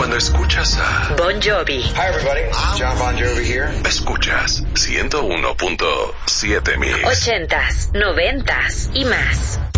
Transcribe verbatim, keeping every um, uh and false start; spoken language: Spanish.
cuando escuchas a Bon Jovi. Hi everybody, John Bon Jovi here. Escuchas ciento uno punto siete Mix. Ochentas, noventas y más.